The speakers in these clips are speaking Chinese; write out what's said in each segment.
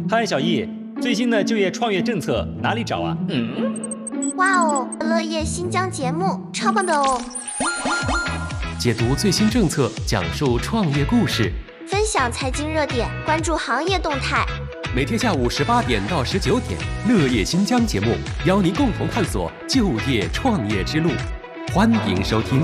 嗨，小易，最新的就业创业政策哪里找啊？ 哇哦，乐业新疆节目超棒的哦！ 解读最新政策，讲述创业故事， 分享财经热点，关注行业动态。 每天下午18点到19点，乐业新疆节目邀您共同探索就业创业之路，欢迎收听。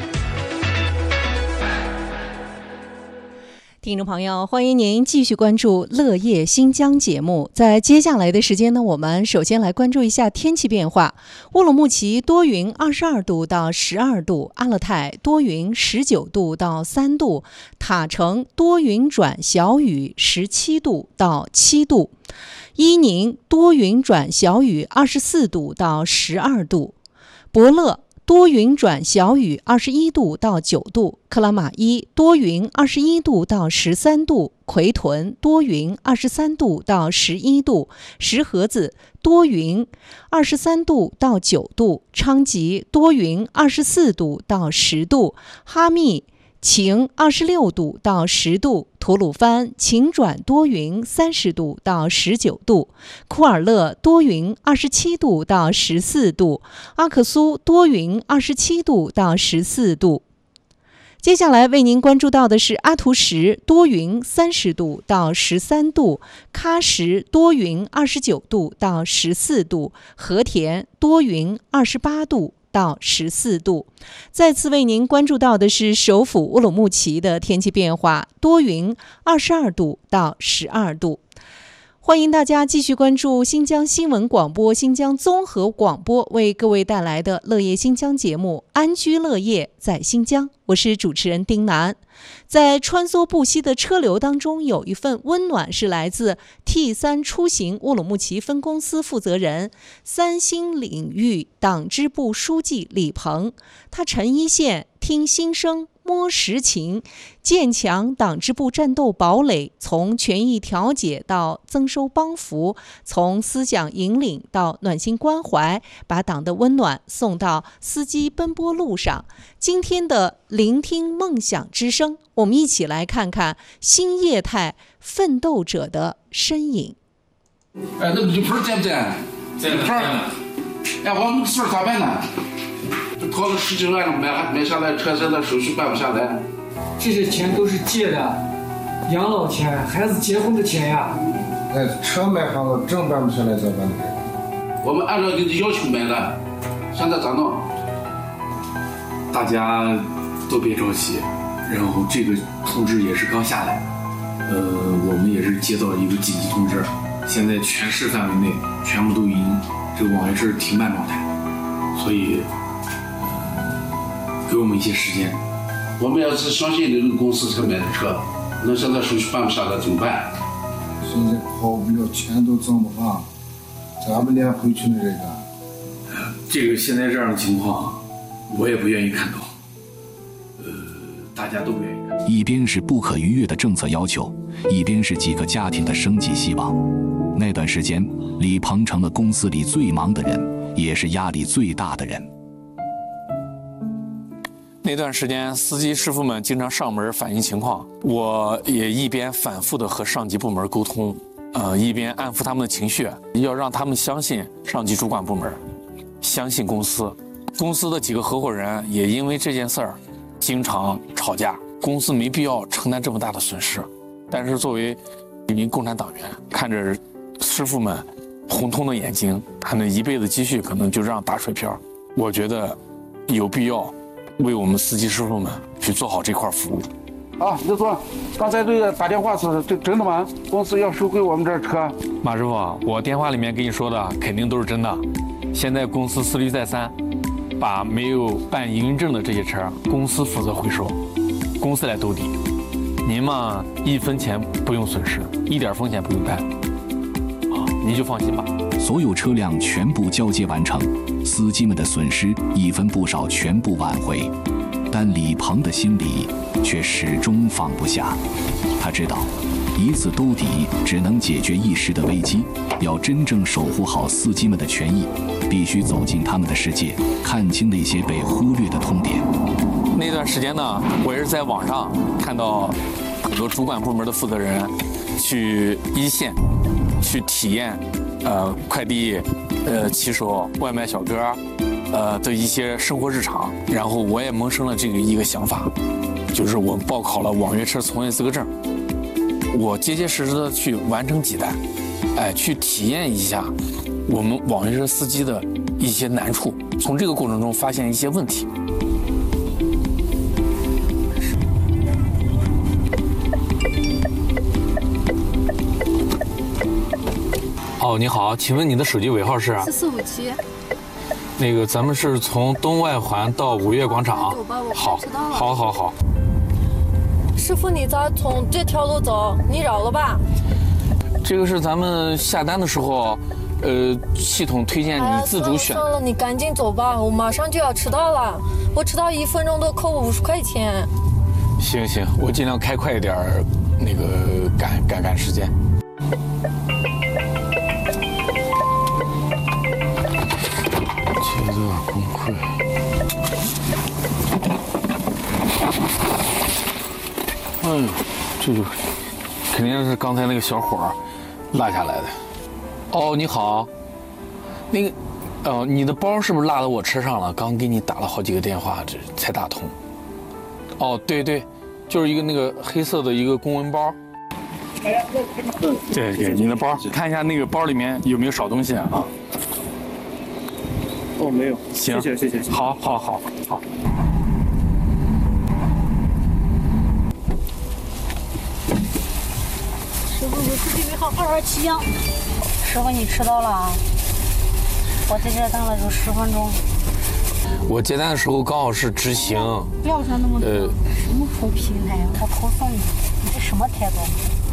听众朋友，欢迎您继续关注乐业新疆节目。在接下来的时间呢，我们首先来关注一下天气变化。乌鲁木齐多云22度到12度，阿勒泰多云19度到3度，塔城多云转小雨17度到7度，伊宁多云转小雨24度到12度，博乐多云转小雨21度到9度，克拉玛依多云21度到13度，奎屯多云23度到11度，石河子多云23度到9度，昌吉多云24度到10度，哈密晴26度到10度，吐鲁番晴转多云30度到19度，库尔勒多云27度到14度，阿克苏多云27度到14度。接下来为您关注到的是阿图什多云30度到13度，喀什多云29度到14度，和田多云28度到14度。再次为您关注到的是首府乌鲁木齐的天气变化，多云22度到12度。欢迎大家继续关注新疆新闻广播、新疆综合广播为各位带来的乐业新疆节目《安居乐业在新疆》，我是主持人丁楠。在穿梭不息的车流当中，有一份温暖是来自 T3 出行乌鲁木齐分公司负责人、三星领域党支部书记李鹏。他沉一线，听心声，摸实情，建强党支部战斗堡垒，从权益调解到增收帮扶，从思想引领到暖心关怀，把党的温暖送到司机奔波路上。今天的聆听梦想之声，我们一起来看看新业态奋斗者的身影。 那李鹏在不在？在呢。哎，我们事儿咋办呢？掏了10几万买下来车，现在手续办不下来。 这些钱都是借的，养老钱、孩子结婚的钱呀。 那车买好了，证办不下来咋办呢？ 我们按照你的要求买的，现在咋弄？ 大家都别着急，然后这个通知也是刚下来，我们也是接到一个紧急通知，现在全市范围内全部都已经这个网约车停办状态，所以给我们一些时间。 我们要是相信你们公司才买的车，那现在手续办不下来怎么办？ 现在跑不了，钱都挣不上，咱们连回去的这个。 这个现在这样的情况，我也不愿意看到。大家都不愿意看到。 一边是不可逾越的政策要求，一边是几个家庭的生计希望。那段时间，李鹏成了公司里最忙的人，也是压力最大的人。 那段时间，司机师傅们经常上门反映情况，我也一边反复的和上级部门沟通，一边安抚他们的情绪，要让他们相信上级主管部门，相信公司。公司的几个合伙人也因为这件事儿经常吵架，公司没必要承担这么大的损失。但是作为一名共产党员，看着师傅们红彤的眼睛，他那一辈子积蓄可能就这样打水漂，我觉得有必要为我们司机师傅们去做好这块服务。 刘总，刚才这个打电话是真的吗？公司要收回我们这车？ 马师傅，我电话里面跟你说的肯定都是真的。现在公司思虑再三，把没有办营运证的这些车，公司负责回收，公司来兜底。您嘛，1分钱不用损失，一点风险不用担，您就放心吧。 所有车辆全部交接完成，司机们的损失一分不少全部挽回，但李鹏的心里却始终放不下。他知道，一次兜底只能解决一时的危机，要真正守护好司机们的权益，必须走进他们的世界，看清那些被忽略的痛点。 那段时间呢，我也是在网上看到很多主管部门的负责人去一线去体验，快递，骑手、外卖小哥，的一些生活日常。然后我也萌生了这个一个想法，就是我报考了网约车从业资格证，我结结实实的去完成几单，去体验一下我们网约车司机的一些难处，从这个过程中发现一些问题。哦，你好，请问你的手机尾号是 4457。 那个，咱们是从东外环到五月广场。好，好。 师傅，你咋从这条路走？你绕了吧？ 这个是咱们下单的时候，系统推荐你自主选。 算了，你赶紧走吧，我马上就要迟到了。我迟到1分钟都扣50块钱。 行，我尽量开快一点，那个赶时间。阶段崩溃。哎呦，这就肯定是刚才那个小伙落下来的。哦，你好，那个，你的包是不是落到我车上了？刚给你打了好几个电话，这才打通。哦，对，就是一个那个黑色的一个公文包。对，你的包，看一下那个包里面有没有少东西啊？ 哦，没有。 行， 谢谢。 好。 师傅，我司机尾号227呀。 师傅，你迟到了啊！我在这等了有10分钟。 我接单的时候刚好是执行。 不要说那么多，什么臭平台呀！我投诉你，你这什么态度？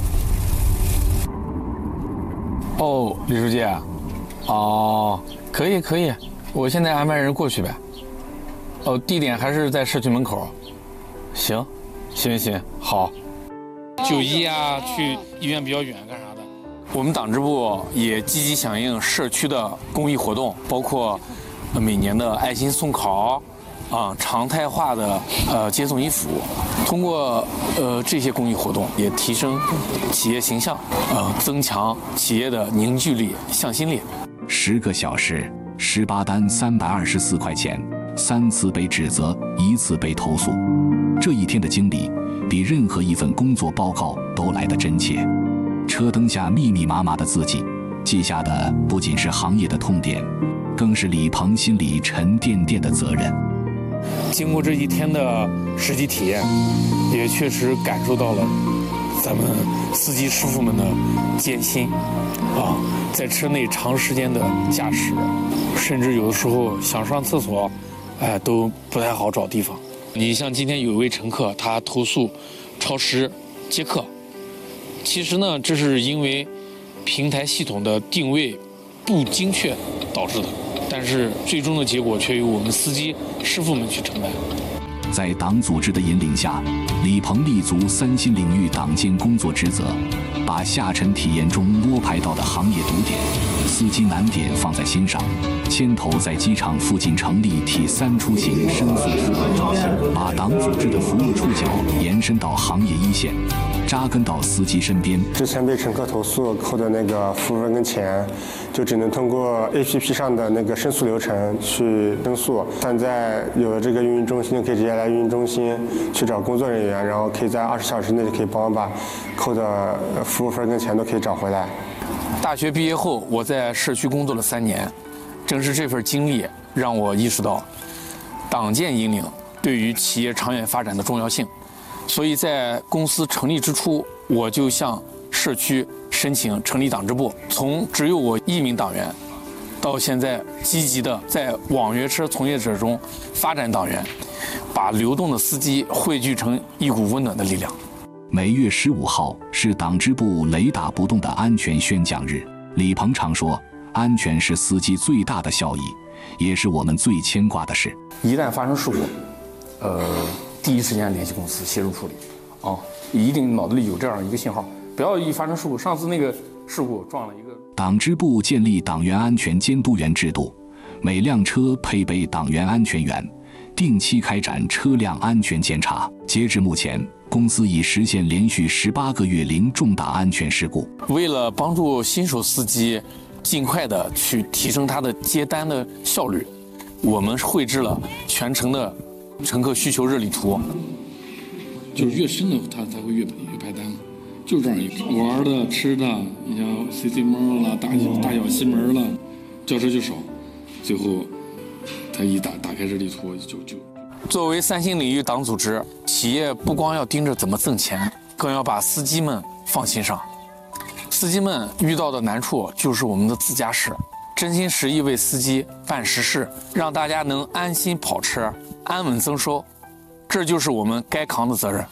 哦，李书记，哦，可以，我现在安排人过去呗。哦，地点还是在社区门口。行，好。就医啊，去医院比较远干啥的？我们党支部也积极响应社区的公益活动，包括每年的爱心送考，常态化的接送医服务。通过这些公益活动，也提升企业形象，增强企业的凝聚力、向心力。 10个小时，18单324块钱，3次被指责，1次被投诉。这一天的经历，比任何一份工作报告都来得真切。车灯下密密麻麻的字迹，记下的不仅是行业的痛点，更是李鹏心里沉甸甸的责任。 经过这一天的实际体验，也确实感受到了咱们司机师傅们的艰辛在车内长时间的驾驶，甚至有的时候想上厕所，都不太好找地方。你像今天有一位乘客，他投诉超时接客，其实呢，这是因为平台系统的定位不精确导致的，但是最终的结果却由我们司机师傅们去承担。 在党组织的引领下，李鹏立足3新领域党建工作职责，把下沉体验中摸排到的行业堵点、司机难点放在心上，牵头在机场附近成立T3出行申诉服务中心，把党组织的服务触角延伸到行业一线，扎根到司机身边。 之前被乘客投诉扣的那个服务费跟钱，就只能通过 APP 上的那个申诉流程去申诉。现在有了这个运营中心，可以直接来运营中心去找工作人员，然后可以在20小时内就可以帮我把扣的服务费跟钱都可以找回来。 大学毕业后，我在社区工作了3年，正是这份经历让我意识到党建引领对于企业长远发展的重要性。所以在公司成立之初，我就向社区申请成立党支部，从只有我1名党员，到现在积极的在网约车从业者中发展党员，把流动的司机汇聚成一股温暖的力量。 每月15号是党支部雷打不动的安全宣讲日。李鹏常说，安全是司机最大的效益，也是我们最牵挂的事。 一旦发生事故，第一时间联系公司协助处理，一定脑子里有这样一个信号，不要一发生事故。上次那个事故撞了一个。 党支部建立党员安全监督员制度，每辆车配备党员安全员，定期开展车辆安全检查。截至目前， 公司已实现连续18个月零重大安全事故。 为了帮助新手司机尽快的去提升他的接单的效率，我们绘制了全程的乘客需求热力图。 就是越深的他会越排单，就这样玩的、吃的，你像 CC 猫了、大小西门了，轿车就少，最后他一打开热力图就。 作为三星领域党组织，企业不光要盯着怎么挣钱，更要把司机们放心上。司机们遇到的难处就是我们的自家事，真心实意为司机办实事，让大家能安心跑车、安稳增收，这就是我们该扛的责任。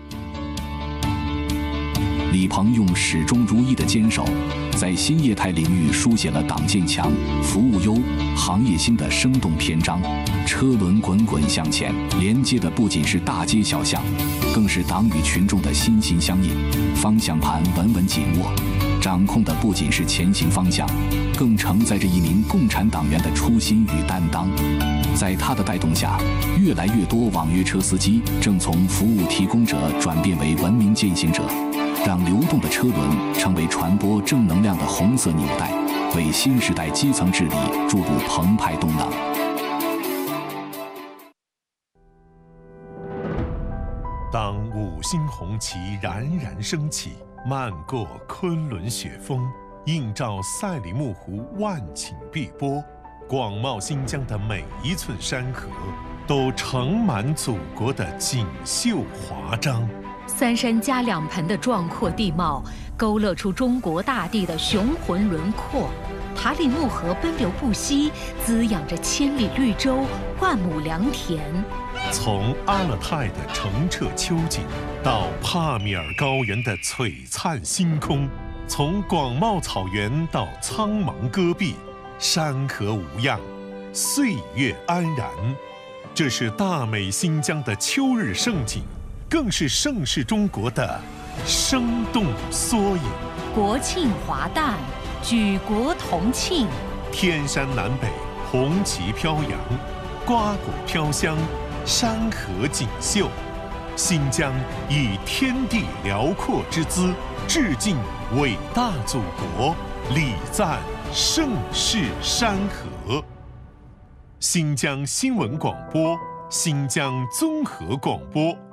李鹏用始终如一的坚守，在新业态领域书写了党建强、服务优、行业兴的生动篇章。车轮滚滚向前，连接的不仅是大街小巷，更是党与群众的心心相印。方向盘稳稳紧握，掌控的不仅是前行方向，更承载着一名共产党员的初心与担当。在他的带动下，越来越多网约车司机正从服务提供者转变为文明践行者，让流动的车轮成为传播正能量的红色纽带，为新时代基层治理注入澎湃动能。 当五星红旗冉冉升起，漫过昆仑雪峰，映照赛里木湖万顷碧波，广袤新疆的每一寸山河都盛满祖国的锦绣华章。 三山加两盆的壮阔地貌，勾勒出中国大地的雄浑轮廓。塔里木河奔流不息，滋养着千里绿洲，万亩良田。 从阿勒泰的澄澈秋景，到帕米尔高原的璀璨星空，从广袤草原到苍茫戈壁，山河无恙，岁月安然。这是大美新疆的秋日盛景，更是盛世中国的生动缩影。 国庆华诞，举国同庆， 天山南北，红旗飘扬，瓜果飘香，山河锦绣。新疆以天地辽阔之姿，致敬伟大祖国，礼赞盛世山河。新疆新闻广播，新疆综合广播。